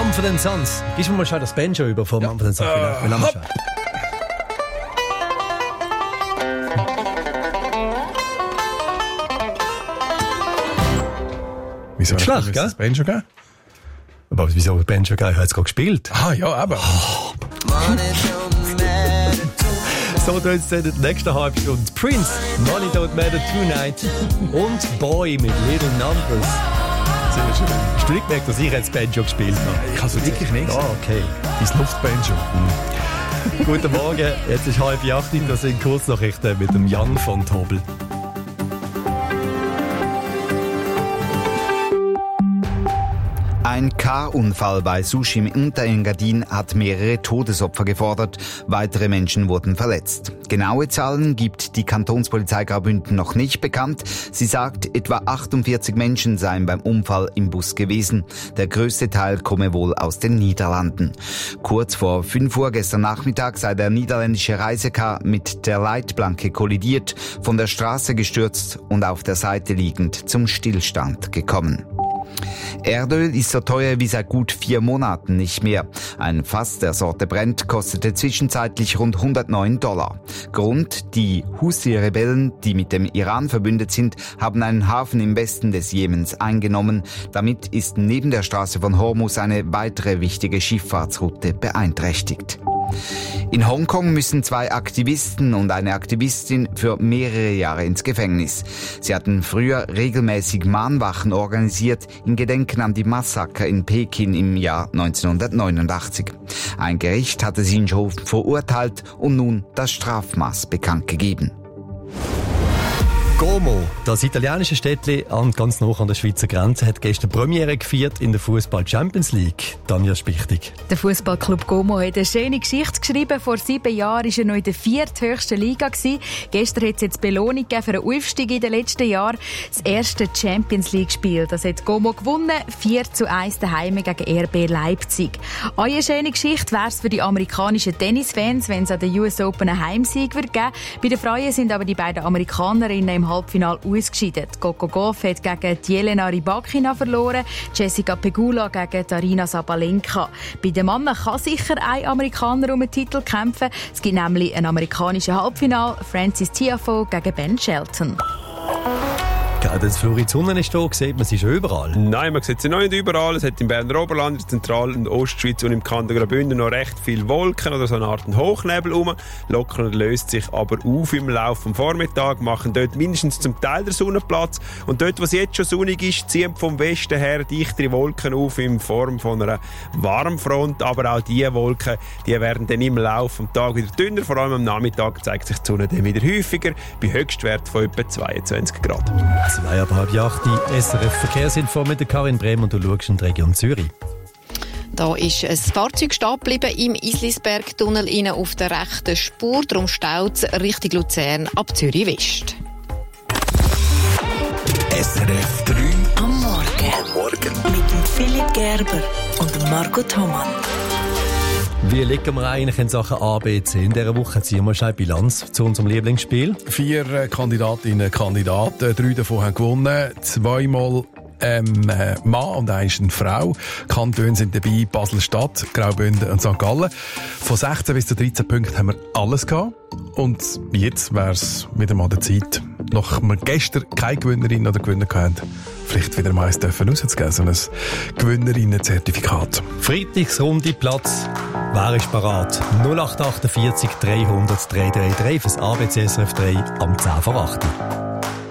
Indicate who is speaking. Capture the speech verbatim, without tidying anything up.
Speaker 1: Mumford and Sons. Gib mir mal schon das Banjo über von ja. Mumford and Sons. Uh, uh,
Speaker 2: Wieso
Speaker 1: schlecht,
Speaker 2: hast du das Banjo gegeben?
Speaker 1: Aber wieso das Banjo gegeben? Ich habe es gerade gespielt.
Speaker 2: Ah, ja, aber. Oh.
Speaker 1: So, da ist es in der nächsten halben Stunde. Prince, Money Don't Matter Tonight und Boy mit Little Numbers. Sehr schön. Hast du nicht gemerkt, dass ich jetzt Banjo gespielt habe?
Speaker 2: Ich habe es wirklich nicht.
Speaker 1: Ah, okay.
Speaker 2: Dein Luftbanjo.
Speaker 1: Mhm. Guten Morgen, jetzt ist halb acht, das sind Kurznachrichten mit dem Jan von Tobel.
Speaker 3: Ein Car-Unfall bei Sushi im Unterengadin hat mehrere Todesopfer gefordert. Weitere Menschen wurden verletzt. Genaue Zahlen gibt die Kantonspolizei Graubünden noch nicht bekannt. Sie sagt, etwa achtundvierzig Menschen seien beim Unfall im Bus gewesen. Der größte Teil komme wohl aus den Niederlanden. Kurz vor fünf Uhr gestern Nachmittag sei der niederländische Reisecar mit der Leitplanke kollidiert, von der Straße gestürzt und auf der Seite liegend zum Stillstand gekommen. Erdöl ist so teuer wie seit gut vier Monaten nicht mehr. Ein Fass der Sorte Brent kostete zwischenzeitlich rund hundertneun Dollar. Grund: die Houthi-Rebellen, die mit dem Iran verbündet sind, haben einen Hafen im Westen des Jemens eingenommen. Damit ist neben der Straße von Hormuz eine weitere wichtige Schifffahrtsroute beeinträchtigt. In Hongkong müssen zwei Aktivisten und eine Aktivistin für mehrere Jahre ins Gefängnis. Sie hatten früher regelmäßig Mahnwachen organisiert in Gedenken an die Massaker in Peking im Jahr neunzehnhundertneunundachtzig. Ein Gericht hatte sie schon verurteilt und nun das Strafmaß bekannt gegeben.
Speaker 1: Como, das italienische Städtchen ganz nah an der Schweizer Grenze, hat gestern Premiere gefeiert in der Fußball Champions League. Tanja Spichtig.
Speaker 4: Der Fußballclub Como hat eine schöne Geschichte geschrieben. Vor sieben Jahren war er noch in der vierthöchsten Liga. Gestern hat es jetzt Belohnung gegeben für einen Aufstieg in den letzten Jahren. Das erste Champions League-Spiel, das hat Como gewonnen. vier zu eins daheim gegen R B Leipzig. Auch eine schöne Geschichte wäre es für die amerikanischen Tennisfans, wenn es an der U S Open einen Heimsieg wird geben. Bei den Frauen sind aber die beiden Amerikanerinnen im Halbfinale ausgeschieden. Coco Gauff hat gegen Jelena Rybakina verloren, Jessica Pegula gegen Aryna Sabalenka. Bei den Männern kann sicher ein Amerikaner um den Titel kämpfen. Es gibt nämlich ein amerikanisches Halbfinale, Francis Tiafoe gegen Ben Shelton.
Speaker 1: Gerade als Flori die Sonne ist da, sieht man sie schon überall.
Speaker 5: Nein, man sieht sie noch nicht überall. Es hat im Berner Oberland, in der Zentral- und Ostschweiz und im Kanton Graubünden noch recht viele Wolken oder so eine Art Hochnebel rum. Locker und löst sich aber auf im Laufe des Vormittags, machen dort mindestens zum Teil der Sonne Platz. Und dort, wo es jetzt schon sonnig ist, ziehen vom Westen her dichtere Wolken auf in Form von einer Warmfront. Aber auch diese Wolken, die werden dann im Laufe des Tages wieder dünner. Vor allem am Nachmittag zeigt sich die Sonne dann wieder häufiger, bei Höchstwert von etwa zweiundzwanzig Grad.
Speaker 1: Zwei ab halb acht, die S R F Verkehrsinfo mit der Karin Brehm und du schaust in die Region Zürich.
Speaker 6: Da ist ein Fahrzeug stehen geblieben im Islisberg-Tunnel auf der rechten Spur. Darum staut es Richtung Luzern ab Zürich West.
Speaker 7: S R F drei am Morgen. Am Morgen. Mit dem Philipp Gerber und Margot Thomann.
Speaker 1: Wie liegen wir eigentlich in Sachen A B C? In dieser Woche ziehen wir schnell Bilanz zu unserem Lieblingsspiel.
Speaker 2: Vier äh, Kandidatinnen und Kandidaten, drei davon haben gewonnen, zweimal ähm, äh, Mann und eine ist eine Frau. Kantone sind dabei, Basel-Stadt, Graubünden und Sankt Gallen. Von sechzehn bis zu dreizehn Punkten haben wir alles gehabt. Und jetzt wäre es wieder mal der Zeit, nachdem wir gestern keine Gewinnerin oder Gewinner hatten, vielleicht wieder mal eins dürfen rauszugeben, so ein Gewinnerinnen-Zertifikat.
Speaker 1: Freitagsrunde Platz. Wer ist parat? null acht acht vier dreihundert dreihundertdreiunddreißig für das A B C S R F drei am zehn vor acht.